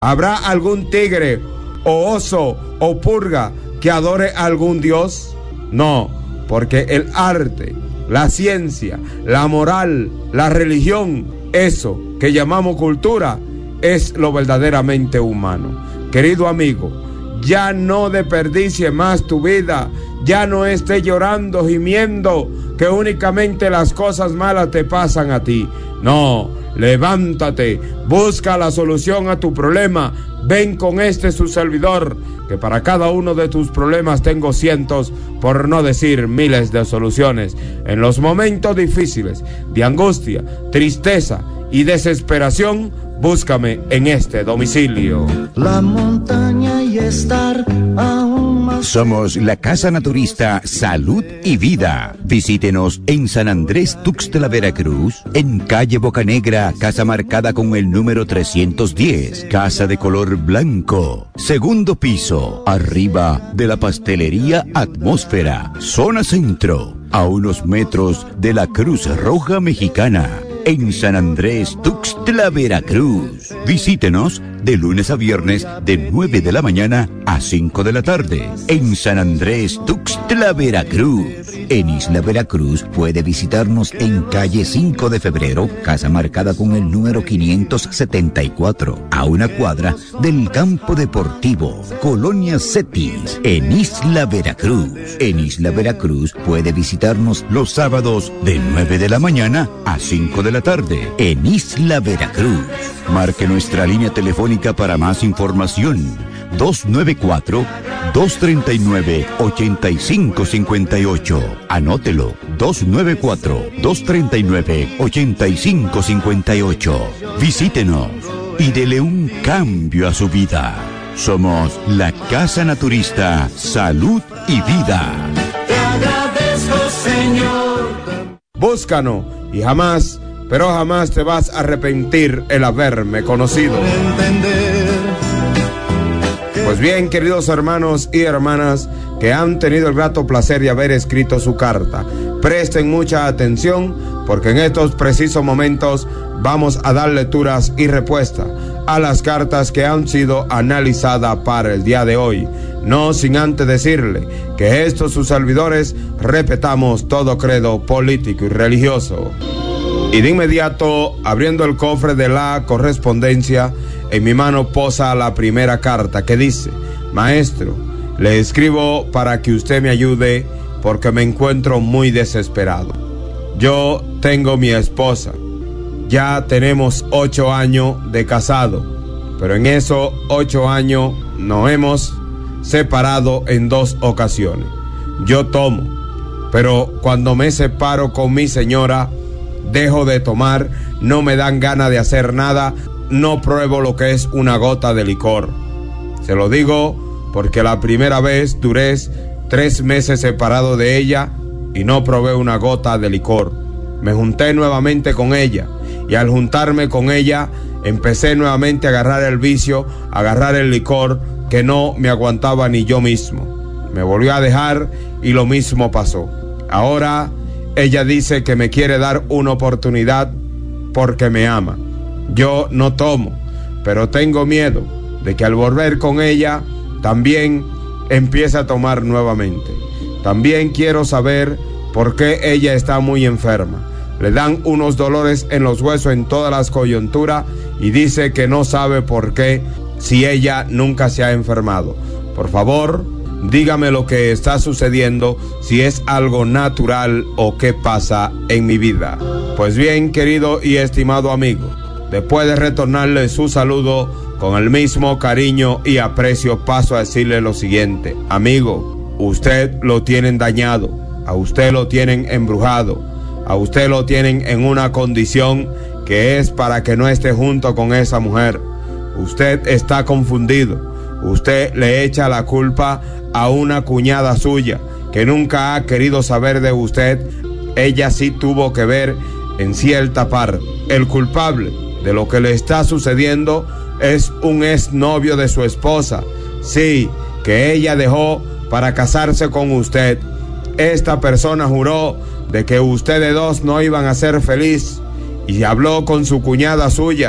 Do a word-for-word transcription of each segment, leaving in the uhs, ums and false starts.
¿Habrá algún tigre o oso o purga que adore a algún dios? No, porque el arte, la ciencia, la moral, la religión, eso que llamamos cultura, es lo verdaderamente humano. Querido amigo, ya no desperdicie más tu vida, ya no estés llorando, gimiendo, que únicamente las cosas malas te pasan a ti. No, levántate, busca la solución a tu problema, ven con este su servidor, que para cada uno de tus problemas tengo cientos, por no decir miles de soluciones. En los momentos difíciles, de angustia, tristeza y desesperación, búscame en este domicilio. La montaña y estar aún más. Somos la Casa Naturista Salud y Vida. Visítenos en San Andrés Tuxtla, Veracruz, en calle Bocanegra, casa marcada con el número trescientos diez, casa de color blanco, segundo piso, arriba de la pastelería Atmósfera, zona centro, a unos metros de la Cruz Roja Mexicana. En San Andrés Tuxtla, Veracruz. Visítenos de lunes a viernes de nueve de la mañana a cinco de la tarde. En San Andrés Tuxtla, Veracruz. En Isla Veracruz puede visitarnos en calle cinco de febrero, casa marcada con el número quinientos setenta y cuatro, a una cuadra del campo deportivo, Colonia Cetis, en Isla Veracruz. En Isla Veracruz puede visitarnos los sábados de nueve de la mañana a cinco de la tarde, en Isla Veracruz. Marque nuestra línea telefónica para más información, dos nueve cuatro, dos tres nueve, ocho cinco cinco ocho. Anótelo, dos nueve cuatro, dos tres nueve, ocho cinco cinco ocho. Visítenos y dele un cambio a su vida. Somos la Casa Naturista Salud y Vida. Te agradezco, Señor. Búscanos y jamás, pero jamás te vas a arrepentir el haberme conocido. Pues bien, queridos hermanos y hermanas que han tenido el grato placer de haber escrito su carta, presten mucha atención, porque en estos precisos momentos vamos a dar lecturas y respuestas a las cartas que han sido analizadas para el día de hoy. No sin antes decirle que estos sus servidores respetamos todo credo político y religioso. Y de inmediato, abriendo el cofre de la correspondencia, en mi mano posa la primera carta que dice: maestro, le escribo para que usted me ayude porque me encuentro muy desesperado. Yo tengo mi esposa, ya tenemos ocho años de casado, pero en esos ocho años nos hemos separado en dos ocasiones. Yo tomo, pero cuando me separo con mi señora, dejo de tomar, no me dan ganas de hacer nada, no pruebo lo que es una gota de licor. Se lo digo porque la primera vez duré tres meses separado de ella y no probé una gota de licor. Me junté nuevamente con ella y al juntarme con ella empecé nuevamente a agarrar el vicio, a agarrar el licor que no me aguantaba ni yo mismo. Me volvió a dejar y lo mismo pasó. Ahora ella dice que me quiere dar una oportunidad porque me ama. Yo no tomo, pero tengo miedo de que al volver con ella también empiece a tomar nuevamente. También quiero saber por qué ella está muy enferma. Le dan unos dolores en los huesos, en todas las coyunturas, y dice que no sabe por qué, si ella nunca se ha enfermado. Por favor, dígame lo que está sucediendo, si es algo natural o qué pasa en mi vida. Pues bien, querido y estimado amigo, después de retornarle su saludo con el mismo cariño y aprecio, paso a decirle lo siguiente: amigo, usted lo tienen dañado, a usted lo tienen embrujado, a usted lo tienen en una condición que es para que no esté junto con esa mujer. Usted está confundido. Usted le echa la culpa a una cuñada suya que nunca ha querido saber de usted. Ella sí tuvo que ver en cierta parte. El culpable de lo que le está sucediendo es un exnovio de su esposa. Sí, que ella dejó para casarse con usted. Esta persona juró de que ustedes dos no iban a ser felices y habló con su cuñada suya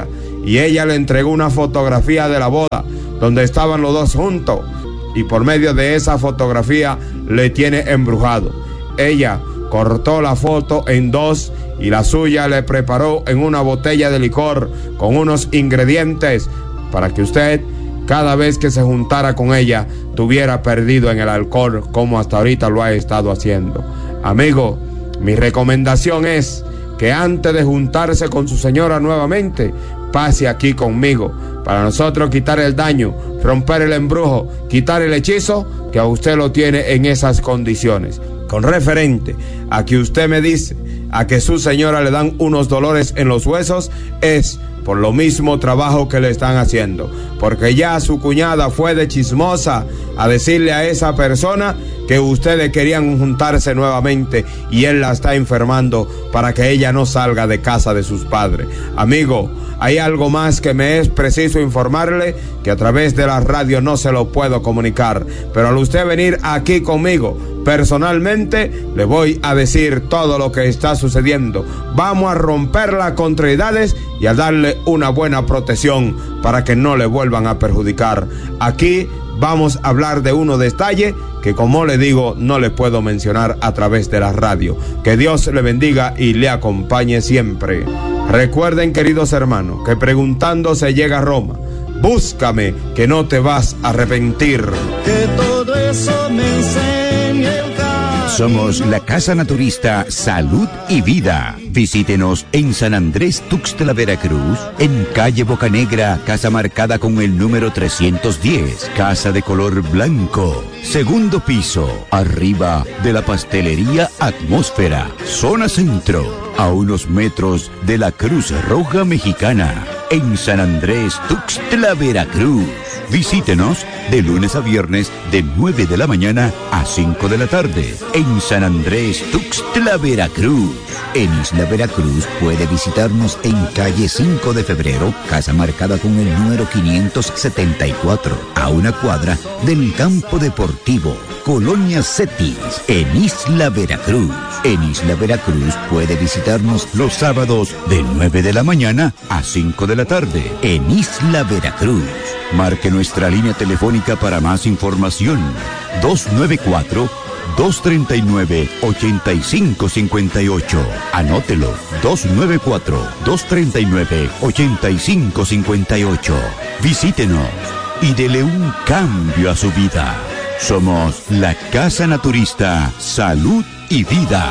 y ella le entregó una fotografía de la boda donde estaban los dos juntos, y por medio de esa fotografía le tiene embrujado. Ella cortó la foto en dos y la suya le preparó en una botella de licor con unos ingredientes para que usted, cada vez que se juntara con ella, tuviera perdido en el alcohol como hasta ahorita lo ha estado haciendo. Amigo, mi recomendación es que antes de juntarse con su señora nuevamente, pase aquí conmigo para nosotros quitar el daño, romper el embrujo, quitar el hechizo que a usted lo tiene en esas condiciones. Con referente a que usted me dice a que su señora le dan unos dolores en los huesos, es por lo mismo trabajo que le están haciendo, porque ya su cuñada fue de chismosa a decirle a esa persona que ustedes querían juntarse nuevamente y él la está enfermando para que ella no salga de casa de sus padres. Amigo, hay algo más que me es preciso informarle, que a través de la radio no se lo puedo comunicar, pero al usted venir aquí conmigo personalmente, le voy a decir todo lo que está sucediendo. Vamos a romper las contrariedades y a darle una buena protección para que no le vuelvan a perjudicar. Aquí vamos a hablar de unos detalles que, como le digo, no le puedo mencionar a través de la radio. Que Dios le bendiga y le acompañe siempre. Recuerden, queridos hermanos, que preguntando se llega a Roma. Búscame, que no te vas a arrepentir. Que todo eso me enseñe el camino. Somos la Casa Naturista Salud y Vida. Visítenos en San Andrés Tuxtla, Veracruz, en calle Bocanegra, casa marcada con el número trescientos diez, casa de color blanco, segundo piso, arriba de la pastelería Atmósfera, zona centro, a unos metros de la Cruz Roja Mexicana, en San Andrés Tuxtla, Veracruz. Visítenos de lunes a viernes de nueve de la mañana a cinco de la tarde en San Andrés Tuxtla, Veracruz. En Isla Veracruz puede visitarnos en calle cinco de febrero, casa marcada con el número quinientos setenta y cuatro, a una cuadra del campo deportivo, Colonia Cetis, en Isla Veracruz. En Isla Veracruz puede visitarnos los sábados de nueve de la mañana a cinco de la tarde en Isla Veracruz. Marque nuestra línea telefónica para más información. dos nueve cuatro, dos tres nueve, ocho cinco cinco ocho. Anótelo. dos nueve cuatro, dos tres nueve, ocho cinco cinco ocho. Visítenos y dele un cambio a su vida. Somos la Casa Naturista Salud y Vida.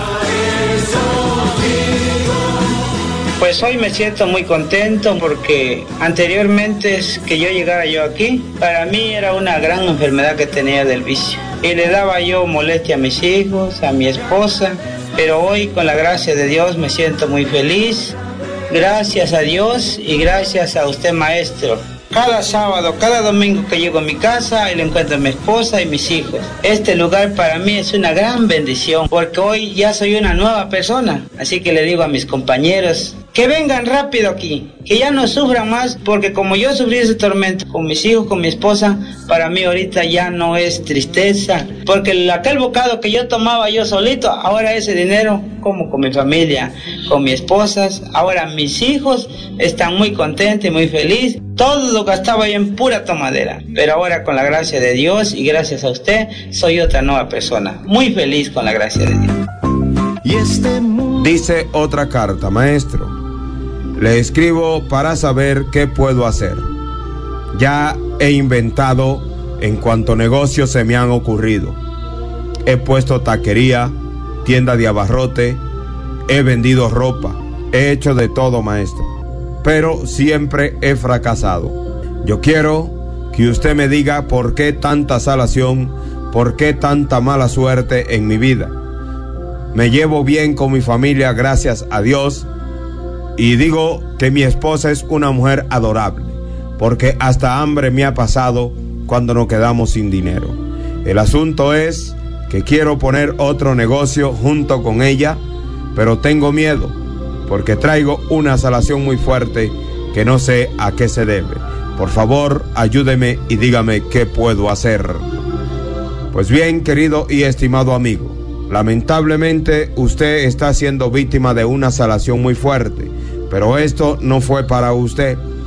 Pues hoy me siento muy contento porque anteriormente que yo llegara yo aquí, para mí era una gran enfermedad que tenía del vicio. Y le daba yo molestia a mis hijos, a mi esposa, pero hoy con la gracia de Dios me siento muy feliz. Gracias a Dios y gracias a usted, maestro. Cada sábado, cada domingo que llego a mi casa, y le encuentro a mi esposa y mis hijos. Este lugar para mí es una gran bendición, porque hoy ya soy una nueva persona. Así que le digo a mis compañeros que vengan rápido aquí, que ya no sufran más, porque como yo sufrí ese tormento con mis hijos, con mi esposa, para mí ahorita ya no es tristeza, porque el, aquel bocado que yo tomaba yo solito, ahora ese dinero como con mi familia, con mi esposa, ahora mis hijos están muy contentos y muy felices. Todo lo gastaba yo en pura tomadera, pero ahora con la gracia de Dios y gracias a usted soy otra nueva persona, muy feliz con la gracia de Dios. Y este mundo... Dice otra carta, maestro. Le escribo para saber qué puedo hacer. Ya he inventado en cuanto negocios se me han ocurrido. He puesto taquería, tienda de abarrote, he vendido ropa, he hecho de todo, maestro, pero siempre he fracasado. Yo quiero que usted me diga por qué tanta salación, por qué tanta mala suerte en mi vida. Me llevo bien con mi familia, gracias a Dios, y digo que mi esposa es una mujer adorable, porque hasta hambre me ha pasado cuando nos quedamos sin dinero. El asunto es que quiero poner otro negocio junto con ella, pero tengo miedo, porque traigo una salación muy fuerte que no sé a qué se debe. Por favor, ayúdeme y dígame qué puedo hacer. Pues bien, querido y estimado amigo, lamentablemente usted está siendo víctima de una salación muy fuerte, pero esto no fue para usted.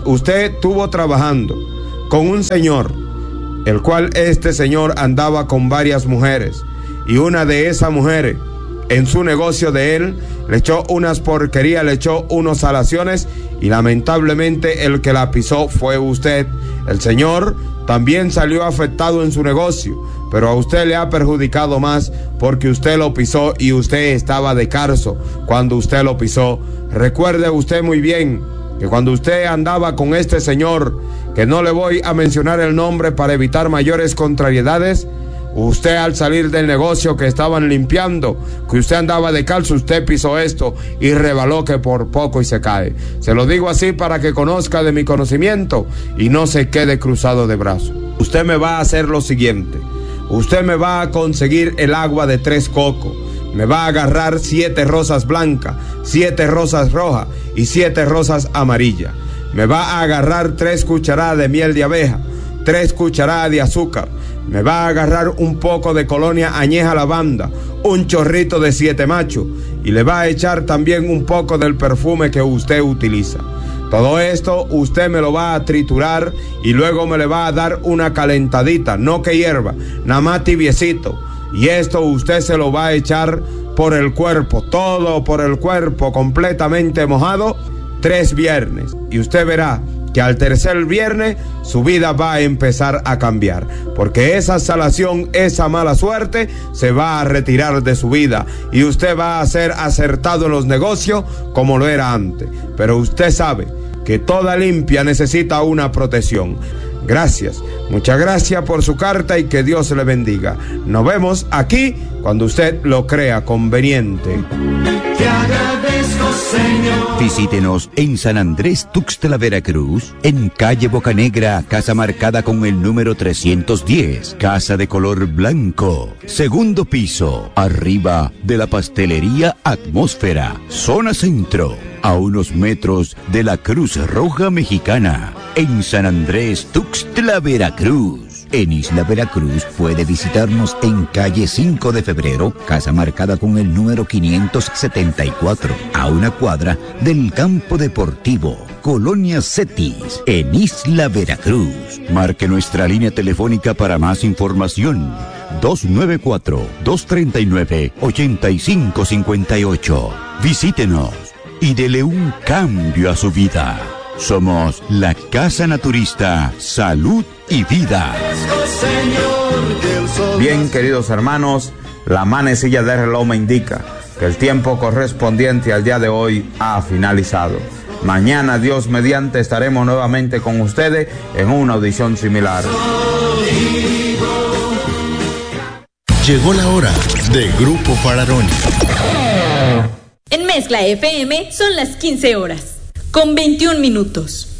usted estuvo trabajando con un señor, el cual este señor andaba con varias mujeres, y una de esas mujeres en su negocio de él le echó unas porquerías, le echó unas salaciones, y lamentablemente el que la pisó fue usted. El señor también salió afectado en su negocio, pero a usted le ha perjudicado más porque usted lo pisó y usted estaba de carzo cuando usted lo pisó. Recuerde usted muy bien que cuando usted andaba con este señor, que no le voy a mencionar el nombre para evitar mayores contrariedades, usted al salir del negocio que estaban limpiando, que usted andaba de calzo, usted pisó esto y rebaló que por poco y se cae. Se lo digo así para que conozca de mi conocimiento y no se quede cruzado de brazos. Usted me va a hacer lo siguiente: usted me va a conseguir el agua de tres cocos, me va a agarrar siete rosas blancas, siete rosas rojas y siete rosas amarillas. Me va a agarrar tres cucharadas de miel de abeja, tres cucharadas de azúcar. Me va a agarrar un poco de colonia añeja lavanda, un chorrito de siete machos, y le va a echar también un poco del perfume que usted utiliza. Todo esto usted me lo va a triturar y luego me le va a dar una calentadita, no que hierva, nada más tibiecito. Y esto usted se lo va a echar por el cuerpo, todo por el cuerpo, completamente mojado, tres viernes. Y usted verá que al tercer viernes su vida va a empezar a cambiar, porque esa salación, esa mala suerte se va a retirar de su vida y usted va a ser acertado en los negocios como lo era antes. Pero usted sabe que toda limpia necesita una protección. Gracias, muchas gracias por su carta y que Dios le bendiga. Nos vemos aquí cuando usted lo crea conveniente. Te agradezco, Señor. Visítenos en San Andrés Tuxtla, Veracruz, en calle Bocanegra, casa marcada con el número trescientos diez, casa de color blanco, segundo piso, arriba de la pastelería Atmósfera, zona centro, a unos metros de la Cruz Roja Mexicana, en San Andrés Tuxtla, Veracruz. En Isla Veracruz puede visitarnos en calle cinco de febrero, casa marcada con el número quinientos setenta y cuatro, a una cuadra del campo deportivo, Colonia Cetis, en Isla Veracruz. Marque nuestra línea telefónica para más información: dos nueve cuatro, dos tres nueve, ocho cinco cinco ocho. Visítenos y dele un cambio a su vida. Somos la Casa Naturista Salud y Vida. Bien, queridos hermanos, la manecilla del reloj me indica que el tiempo correspondiente al día de hoy ha finalizado. Mañana, Dios mediante, estaremos nuevamente con ustedes en una audición similar. Llegó la hora de Grupo Fararoni. En Mezcla F M son las quince horas, con veintiún minutos.